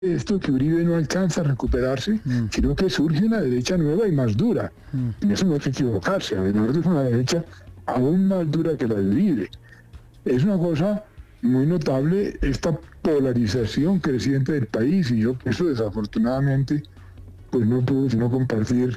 esto que Uribe no alcanza a recuperarse, sino que surge una derecha nueva y más dura. En eso no hay que equivocarse. Abelardo es una derecha aún más dura que la de Uribe. Es una cosa muy notable esta polarización creciente del país, y yo eso desafortunadamente pues no puedo sino compartir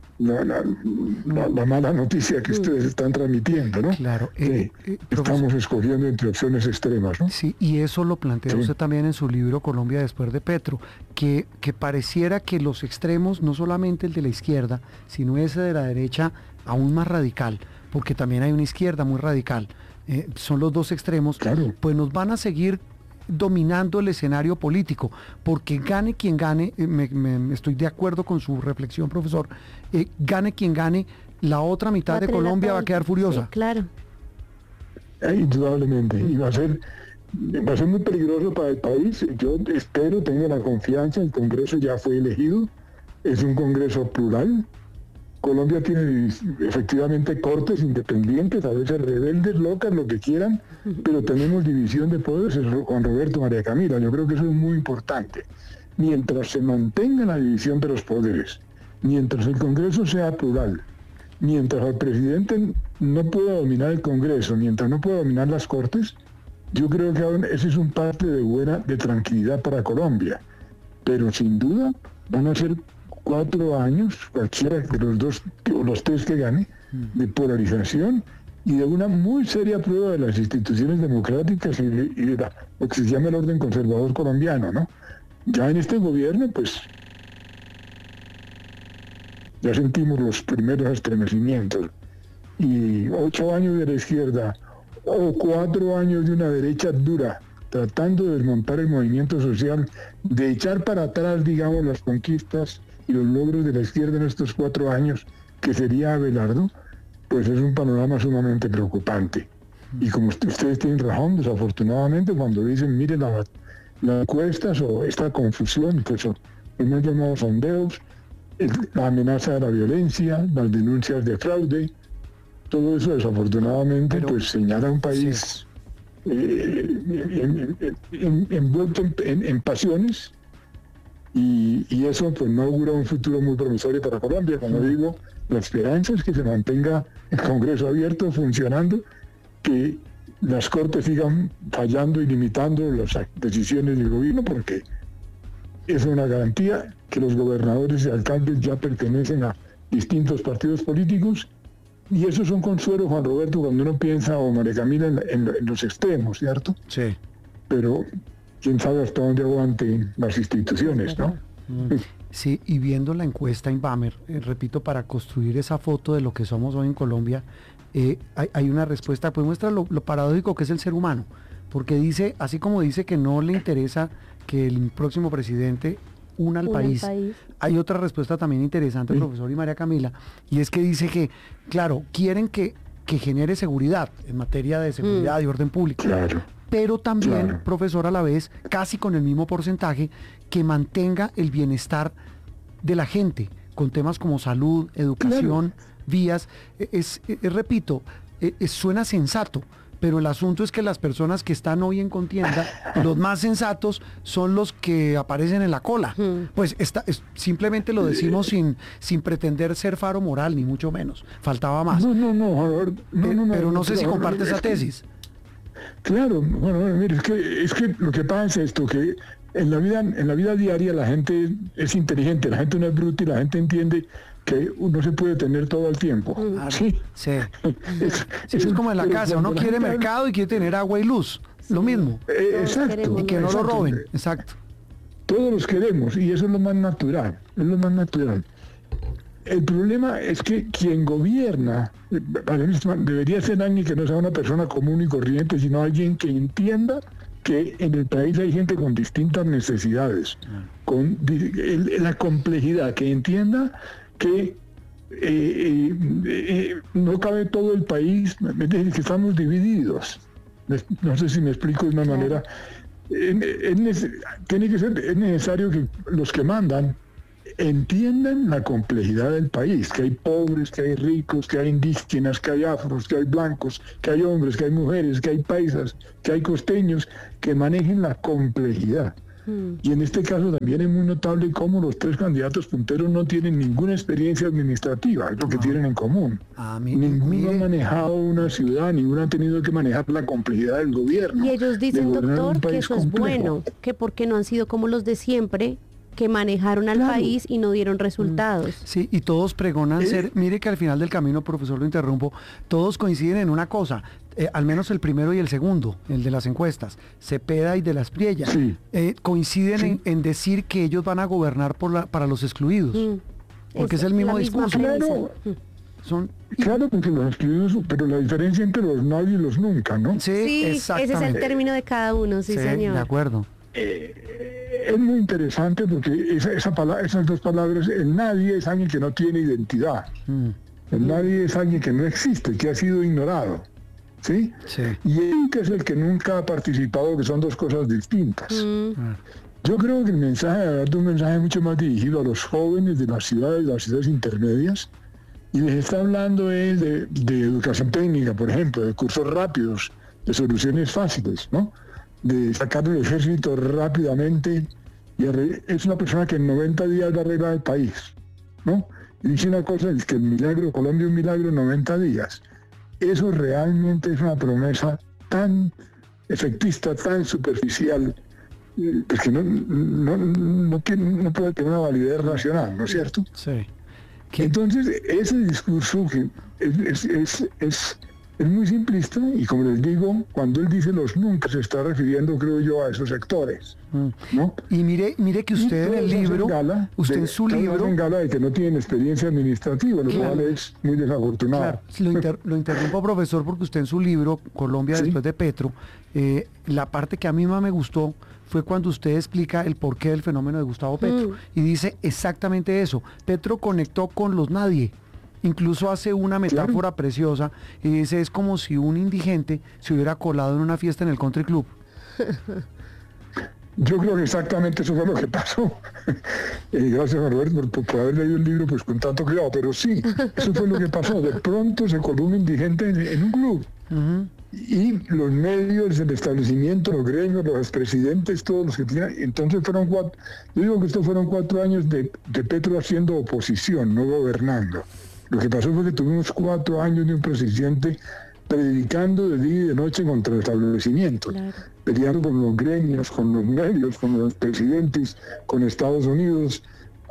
la mala noticia que ustedes están transmitiendo, ¿no? Claro. Estamos escogiendo entre opciones extremas, ¿no? Sí, y eso lo plantea usted también en su libro Colombia después de Petro, que pareciera que los extremos, no solamente el de la izquierda, sino ese de la derecha aún más radical, porque también hay una izquierda muy radical, son los dos extremos, claro, pues nos van a seguir dominando el escenario político, porque gane quien gane, estoy de acuerdo con su reflexión, profesor, gane quien gane, la otra mitad de Colombia va a quedar furiosa. Sí, claro. Indudablemente, y va a ser muy peligroso para el país. Yo espero, tengo la confianza, el Congreso ya fue elegido, es un Congreso plural. Colombia tiene efectivamente cortes independientes, a veces rebeldes, locas, lo que quieran, pero tenemos división de poderes, Juan Roberto, María Camila. Yo creo que eso es muy importante. Mientras se mantenga la división de los poderes, mientras el Congreso sea plural, mientras el presidente no pueda dominar el Congreso, mientras no pueda dominar las Cortes, yo creo que ese es un parte de tranquilidad para Colombia. Pero sin duda van a ser 4 años, cualquiera de los dos o los tres que gane, de polarización y de una muy seria prueba de las instituciones democráticas y de lo que se llama el orden conservador colombiano, ¿no? Ya en este gobierno, pues, ya sentimos los primeros estremecimientos. Y 8 años de la izquierda o 4 años de una derecha dura, tratando de desmontar el movimiento social, de echar para atrás, digamos, las conquistas y los logros de la izquierda en estos 4 años, que sería Abelardo, pues es un panorama sumamente preocupante. Y como ustedes tienen razón, desafortunadamente, cuando dicen, miren las encuestas o esta confusión, que son los llamados sondeos, la amenaza de la violencia, las denuncias de fraude, todo eso desafortunadamente pues señala un país envuelto en pasiones, y eso pues no augura un futuro muy promisorio para Colombia. Como digo, la esperanza es que se mantenga el Congreso abierto, funcionando, que las Cortes sigan fallando y limitando las decisiones del gobierno, porque es una garantía que los gobernadores y alcaldes ya pertenecen a distintos partidos políticos, y eso es un consuelo, Juan Roberto, cuando uno piensa, o María Camila, en los extremos, ¿cierto? Sí. Pero quién sabe hasta dónde aguanten las instituciones, ¿no? Sí, y viendo la encuesta Inbamer, repito, para construir esa foto de lo que somos hoy en Colombia, hay una respuesta, pues muestra lo paradójico que es el ser humano, porque dice, así como dice que no le interesa que el próximo presidente una al país. Hay otra respuesta también interesante, profesor y María Camila, y es que dice que, claro, quieren que genere seguridad en materia de seguridad y orden público. Claro. Pero también, profesor, a la vez, casi con el mismo porcentaje, que mantenga el bienestar de la gente, con temas como salud, educación, vías. Repito, suena sensato, pero el asunto es que las personas que están hoy en contienda, los más sensatos, son los que aparecen en la cola. Pues simplemente lo decimos sin pretender ser faro moral, ni mucho menos. Faltaba más. Pero no sé si comparte esa tesis. Claro, bueno, mire, es que lo que pasa es esto, que en la vida diaria la gente es inteligente, la gente no es bruta, y la gente entiende que uno se puede tener todo el tiempo. Sí. Eso es como en la casa, uno quiere mercado y quiere tener agua y luz, lo mismo. Exacto. Y que no lo roben, exacto. Todos los queremos, y eso es lo más natural, El problema es que quien gobierna debería ser alguien que no sea una persona común y corriente, sino alguien que entienda que en el país hay gente con distintas necesidades, con la complejidad, que entienda que no cabe todo el país, que estamos divididos. No sé si me explico de una manera. Es necesario que los que mandan entiendan la complejidad del país, que hay pobres, que hay ricos, que hay indígenas, que hay afros, que hay blancos, que hay hombres, que hay mujeres, que hay paisas, que hay costeños, que manejen la complejidad. Y en este caso también es muy notable cómo los tres candidatos punteros no tienen ninguna experiencia administrativa, es lo que tienen en común. Ninguno ha manejado una ciudad, ninguno ha tenido que manejar la complejidad del gobierno. Y ellos dicen, doctor, que eso es bueno, que porque no han sido como los de siempre, que manejaron al país y no dieron resultados. Sí, y todos pregonan ser, mire que al final del camino, profesor, lo interrumpo, todos coinciden en una cosa, al menos el primero y el segundo, el de las encuestas, Cepeda y de las Priellas, coinciden en decir que ellos van a gobernar para los excluidos, porque es el mismo discurso. Claro, porque los excluidos, pero la diferencia entre los nadie y los nunca, ¿no? Sí, exactamente. Ese es el término de cada uno, sí señor. De acuerdo. Es muy interesante porque esas dos palabras, el nadie es alguien que no tiene identidad. El nadie es alguien que no existe, que ha sido ignorado. ¿Sí? Y el que es el que nunca ha participado, que son dos cosas distintas. Yo creo que el mensaje es un mensaje mucho más dirigido a los jóvenes de las ciudades intermedias, y les está hablando de educación técnica, por ejemplo, de cursos rápidos, de soluciones fáciles, ¿no? De sacar el ejército rápidamente, y es una persona que en 90 días va a arreglar el país, ¿no? Y dice una cosa, es que el milagro, Colombia es un milagro en 90 días. Eso realmente es una promesa tan efectista, tan superficial, pues que no puede tener una validez racional, ¿no es cierto? Sí. Entonces, ese discurso que es muy simplista, y como les digo, cuando él dice los nunca, se está refiriendo, creo yo, a esos sectores, ¿no? Y mire que usted en el libro, en su libro... en gala de que no tienen experiencia administrativa, lo cual es muy desafortunado. Claro, lo interrumpo, profesor, porque usted en su libro, Colombia después de Petro, la parte que a mí más me gustó fue cuando usted explica el porqué del fenómeno de Gustavo Petro, y dice exactamente eso. Petro conectó con los nadie. Incluso hace una metáfora preciosa y dice, es como si un indigente se hubiera colado en una fiesta en el country club. Yo creo que exactamente eso fue lo que pasó. Gracias a Roberto por haber leído el libro pues con tanto cuidado, pero sí, eso fue lo que pasó. De pronto se coló un indigente en un club. Y los medios, el establecimiento, los gremios, los expresidentes, todos los que tenían, entonces yo digo que estos fueron 4 años de Petro haciendo oposición, no gobernando. Lo que pasó fue que tuvimos 4 años de un presidente predicando de día y de noche contra el establecimiento, peleando con los gremios, con los medios, con los presidentes, con Estados Unidos,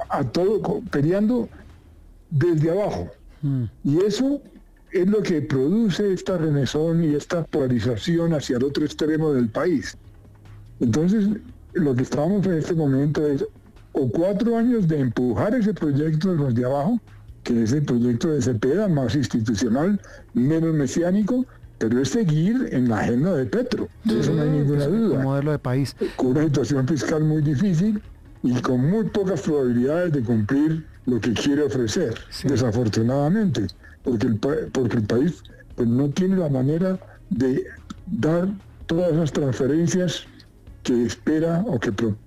peleando desde abajo. Y eso es lo que produce esta remesón y esta polarización hacia el otro extremo del país. Entonces, lo que estamos en este momento es o 4 años de empujar ese proyecto de los de abajo, que es el proyecto de Cepeda, más institucional, menos mesiánico, pero es seguir en la agenda de Petro, eso no hay ninguna duda. Un modelo de país. Con una situación fiscal muy difícil y con muy pocas probabilidades de cumplir lo que quiere ofrecer, desafortunadamente, porque el país pues, no tiene la manera de dar todas esas transferencias que espera o que propone.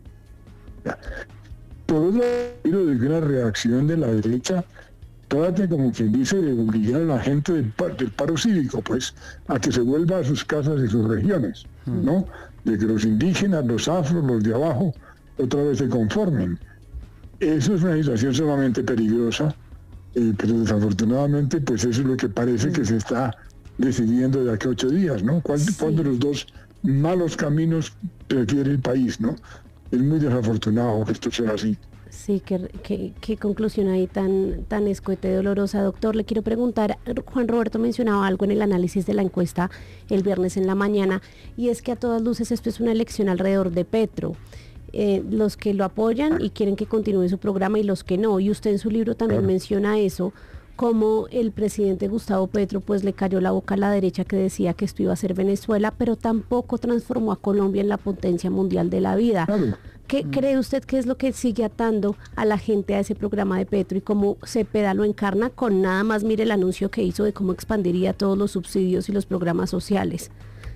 Por otro lado, de una reacción de la derecha trate, como quien dice, de obligar a la gente del paro cívico, pues, a que se vuelva a sus casas y sus regiones, ¿no? De que los indígenas, los afros, los de abajo, otra vez se conformen. Eso es una situación sumamente peligrosa, pero desafortunadamente, pues eso es lo que parece que se está decidiendo de aquí a 8 días, ¿no? ¿Cuál de los dos malos caminos prefiere el país, no? Es muy desafortunado que esto sea así. Sí, qué conclusión ahí tan escueta y dolorosa. Doctor, le quiero preguntar, Juan Roberto mencionaba algo en el análisis de la encuesta el viernes en la mañana, y es que a todas luces esto es una elección alrededor de Petro. Los que lo apoyan y quieren que continúe su programa y los que no. Y usted en su libro también menciona eso, como el presidente Gustavo Petro pues le cayó la boca a la derecha que decía que esto iba a ser Venezuela, pero tampoco transformó a Colombia en la potencia mundial de la vida. ¿Qué cree usted que es lo que sigue atando a la gente a ese programa de Petro y cómo Cepeda lo encarna con nada más mire el anuncio que hizo de cómo expandiría todos los subsidios y los programas sociales?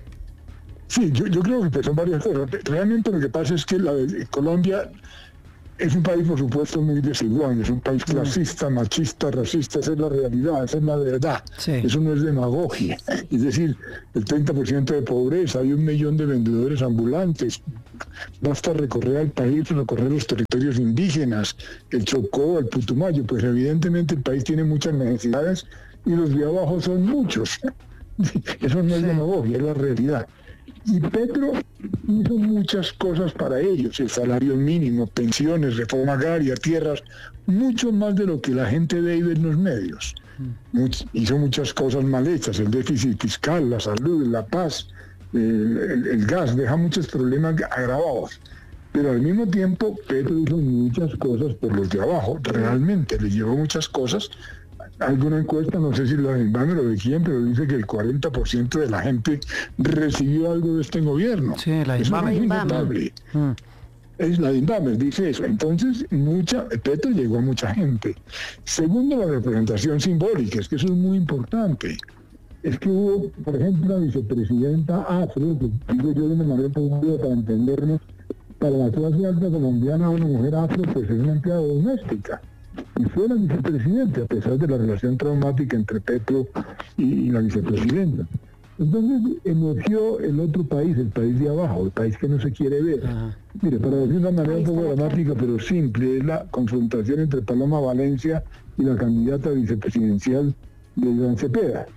Sí, yo creo que son varias cosas. Realmente lo que pasa es que Colombia Es un país, por supuesto, muy desigual, es un país clasista, machista, racista, esa es la realidad, esa es la verdad. Sí. Eso no es demagogia. Es decir, el 30% de pobreza, hay 1 millón de vendedores ambulantes. Basta recorrer al país, recorrer los territorios indígenas, el Chocó, el Putumayo, pues evidentemente el país tiene muchas necesidades y los de abajo son muchos. Eso no es demagogia, es la realidad. Y Petro hizo muchas cosas para ellos, el salario mínimo, pensiones, reforma agraria, tierras, mucho más de lo que la gente ve y ve en los medios. Hizo muchas cosas mal hechas, el déficit fiscal, la salud, la paz, el gas, deja muchos problemas agravados. Pero al mismo tiempo, Petro hizo muchas cosas por los de abajo, realmente, le llevó muchas cosas. Alguna encuesta, no sé si la de Inbamer o de quién, pero dice que el 40% de la gente recibió algo de este gobierno. Sí, la de Inbamer. Es innotable. Es la de Inbamer, dice eso. Entonces, Petro llegó a mucha gente. Segundo, la representación simbólica, es que eso es muy importante. Es que hubo, por ejemplo, la vicepresidenta afro, que digo yo de una manera positiva para entendernos, para la clase alta colombiana, una mujer afro, pues es una empleada doméstica. Y fue la vicepresidenta, a pesar de la relación traumática entre Petro y la vicepresidenta. Entonces emergió el otro país, el país de abajo, el país que no se quiere ver. Mire, para decir de una manera un poco dramática, pero simple, es la confrontación entre Paloma Valencia y la candidata vicepresidencial de Iván Cepeda.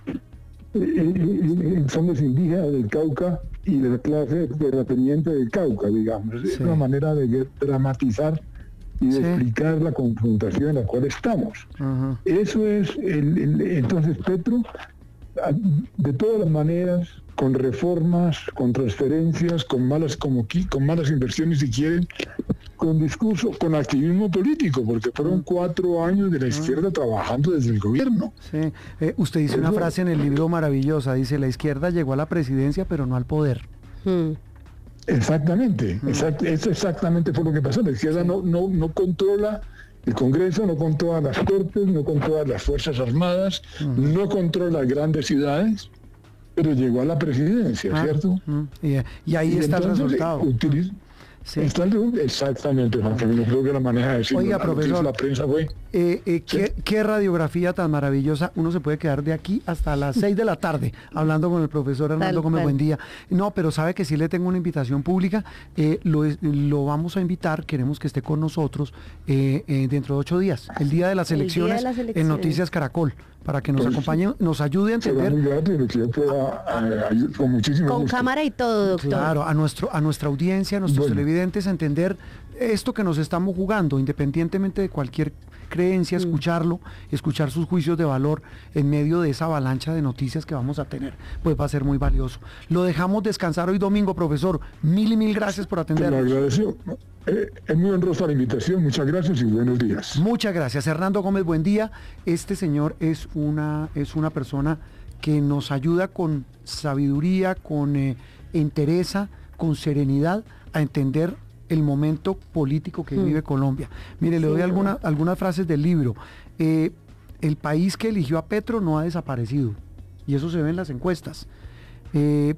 Son los indígenas del Cauca y de la clase terrateniente del Cauca, digamos. Es una manera de dramatizar y de explicar la confrontación en la cual estamos. Eso es, entonces Petro, de todas las maneras, con reformas, con transferencias, con malas inversiones si quieren, con discurso, con activismo político, porque fueron 4 años de la izquierda trabajando desde el gobierno. Sí. Usted dice una frase en el libro maravillosa, dice, la izquierda llegó a la presidencia pero no al poder. Exactamente, eso exactamente fue lo que pasó. La izquierda no controla el Congreso, no controla las Cortes, no controla las Fuerzas Armadas, no controla las grandes ciudades, pero llegó a la presidencia, ¿cierto? Y ahí está el resultado. Exactamente, creo que la manera de decirlo. Oiga, profesor, la prensa fue... ¿qué radiografía tan maravillosa? Uno se puede quedar de aquí hasta las 6 de la tarde hablando con el profesor Hernando Gómez Buendía. No, pero sabe que sí le tengo una invitación pública. Lo vamos a invitar, queremos que esté con nosotros dentro de 8 días, el día de las elecciones en Noticias Caracol, para que nos acompañe, nos ayude a entender. Con cámara y todo, doctor. Claro, a nuestra audiencia, a nuestros televidentes, a entender esto que nos estamos jugando, independientemente de cualquier creencia, escuchar sus juicios de valor en medio de esa avalancha de noticias que vamos a tener, pues va a ser muy valioso. Lo dejamos descansar hoy domingo, profesor. Mil y mil gracias por atendernos. Te lo agradezco. Es muy honrosa la invitación, muchas gracias y buenos días. Muchas gracias, Hernando Gómez Buendía. Este señor es una persona que nos ayuda con sabiduría, con entereza, con serenidad a entender el momento político que vive Colombia. Mire, le doy algunas frases del libro. El país que eligió a Petro no ha desaparecido, y eso se ve en las encuestas. El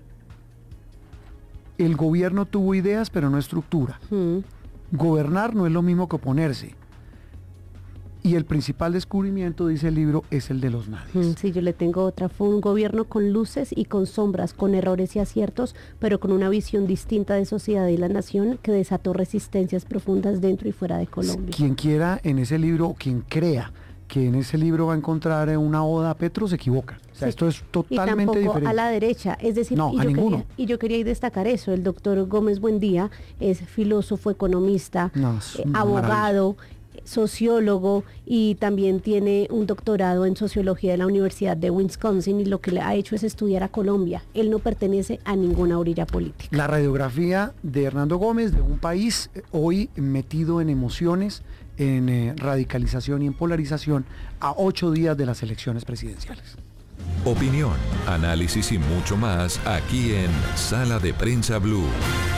gobierno tuvo ideas, pero no estructura. Gobernar no es lo mismo que oponerse. Y el principal descubrimiento, dice el libro, es el de los nadies. Sí, yo le tengo otra. Fue un gobierno con luces y con sombras, con errores y aciertos, pero con una visión distinta de sociedad y la nación que desató resistencias profundas dentro y fuera de Colombia. Quien quiera en ese libro, quien crea que en ese libro va a encontrar una oda a Petro, se equivoca. O sea, esto es totalmente y tampoco diferente. A la derecha, es decir, no, a ninguno. Yo quería destacar eso. El doctor Gómez Buendía es filósofo, economista, abogado, sociólogo, y también tiene un doctorado en sociología de la Universidad de Wisconsin, y lo que le ha hecho es estudiar a Colombia. Él no pertenece a ninguna orilla política. La radiografía de Hernando Gómez, de un país hoy metido en emociones, en radicalización y en polarización a 8 días de las elecciones presidenciales. Opinión, análisis y mucho más aquí en Sala de Prensa Blue.